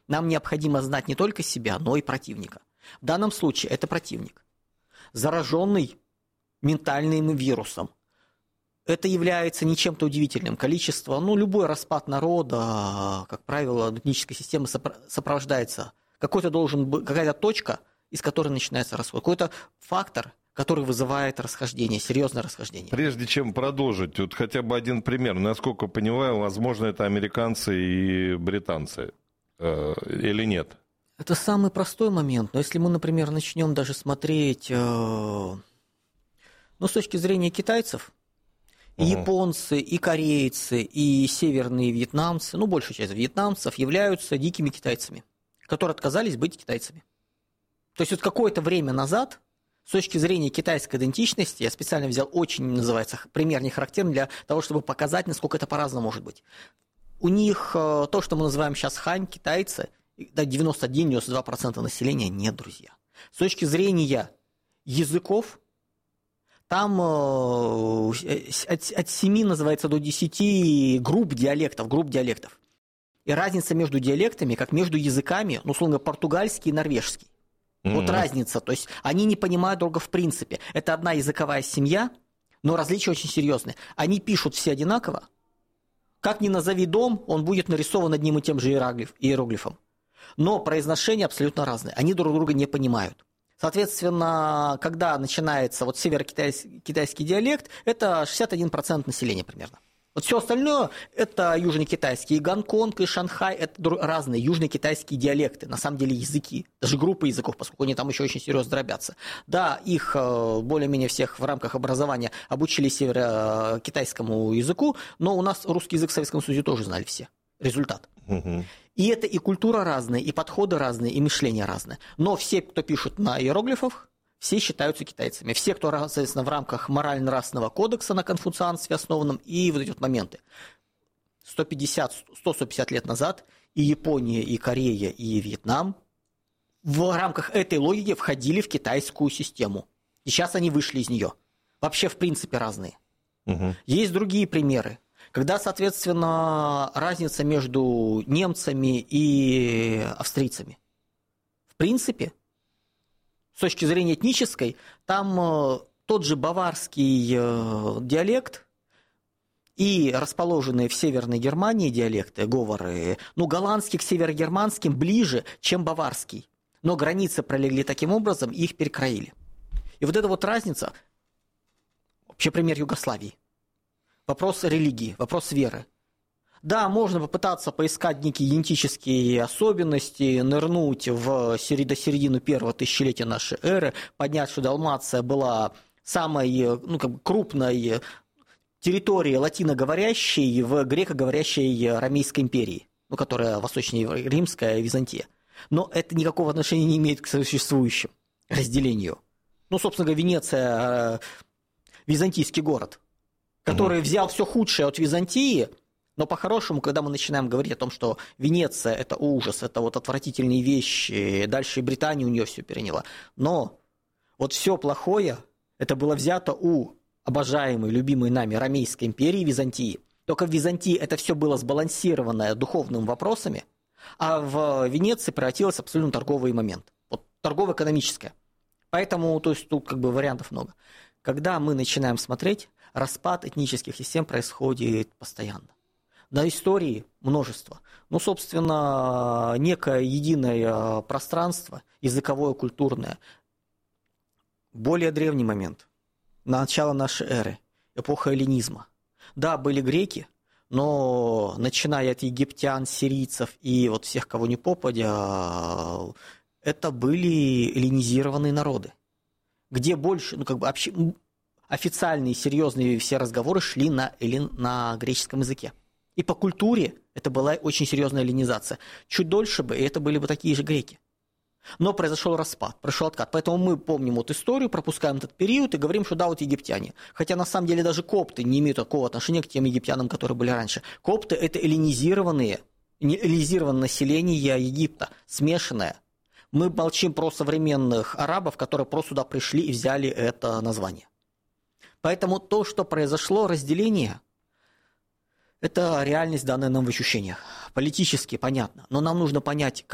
Нам необходимо знать не только себя, но и противника. В данном случае это противник, зараженный ментальным вирусом. Это является не чем-то удивительным. Количество, любой распад народа, как правило, этнической системы сопровождается. Какая-то точка, из которой начинается расход. Какой-то фактор, который вызывает расхождение, серьезное расхождение. Прежде чем продолжить, вот хотя бы один пример. Насколько понимаю, возможно, это американцы и британцы. Или нет? Это самый простой момент. Но если мы, например, начнем даже смотреть, с точки зрения китайцев, и японцы, и корейцы, и северные вьетнамцы, большая часть вьетнамцев являются дикими китайцами, которые отказались быть китайцами. То есть вот какое-то время назад, с точки зрения китайской идентичности, я специально взял называется, пример не характерный для того, чтобы показать, насколько это по-разному может быть. У них то, что мы называем сейчас хань, китайцы, 91-92% населения нет, друзья. С точки зрения языков, там от 7, называется, до 10 групп диалектов. И разница между диалектами, как между языками, условно, португальский и норвежский. Вот разница, то есть они не понимают друг друга в принципе. Это одна языковая семья, но различия очень серьезные. Они пишут все одинаково. Как ни назови дом, он будет нарисован одним и тем же иероглифом. Но произношение абсолютно разное. Они друг друга не понимают. Соответственно, когда начинается северокитайский диалект, это 61% населения примерно. Вот все остальное – это южнокитайский. И Гонконг, и Шанхай – это разные южнокитайские диалекты, на самом деле языки, даже группы языков, поскольку они там еще очень серьезно дробятся. Да, их более-менее всех в рамках образования обучили северокитайскому языку, но у нас русский язык в Советском Союзе тоже знали все. Результат. И это и культура разная, и подходы разные, и мышление разное. Но все, кто пишут на иероглифах, все считаются китайцами. Все, кто, соответственно, в рамках морально-нравственного кодекса на конфуцианстве основанном, и вот эти вот моменты. 100-150 лет назад и Япония, и Корея, и Вьетнам в рамках этой логики входили в китайскую систему. И сейчас они вышли из нее. Вообще, в принципе, разные. Есть другие примеры. Когда, соответственно, разница между немцами и австрийцами. В принципе, с точки зрения этнической, там тот же баварский диалект и расположенные в Северной Германии диалекты, говоры, голландский к северогерманским ближе, чем баварский. Но границы пролегли таким образом, и их перекроили. И вот эта вот разница, вообще пример Югославии. Вопрос религии, вопрос веры. Да, можно попытаться поискать некие генетические особенности, нырнуть до середины первого тысячелетия нашей эры, поднять, что Далмация была самой крупной территорией латиноговорящей в грекоговорящей Ромейской империи, которая восточно-римская, Византия. Но это никакого отношения не имеет к существующему разделению. Собственно говоря, Венеция – византийский город, который взял все худшее от Византии, но по-хорошему, когда мы начинаем говорить о том, что Венеция – это ужас, это вот отвратительные вещи, дальше и Британия у нее все переняла, но вот все плохое – это было взято у обожаемой, любимой нами Ромейской империи Византии. Только в Византии это все было сбалансированное духовными вопросами, а в Венеции превратилось в абсолютно торговый момент, вот торгово-экономическое. Поэтому, то есть тут вариантов много. Когда мы начинаем смотреть, распад этнических систем происходит постоянно. На истории множество. Собственно, некое единое пространство, языковое, культурное. Более древний момент. Начало нашей эры. Эпоха эллинизма. Да, были греки, но начиная от египтян, сирийцев и вот всех, кого ни попадя, это были эллинизированные народы. Где больше, официальные, серьезные все разговоры шли на греческом языке. И по культуре это была очень серьезная эллинизация. Чуть дольше бы, и это были бы такие же греки. Но произошел распад, прошел откат. Поэтому мы помним историю, пропускаем этот период и говорим, что да, вот египтяне. Хотя на самом деле даже копты не имеют такого отношения к тем египтянам, которые были раньше. Копты – это эллинизированное население Египта, смешанное. Мы молчим про современных арабов, которые просто сюда пришли и взяли это название. Поэтому то, что произошло, разделение, это реальность, данная нам в ощущениях. Политически понятно, но нам нужно понять,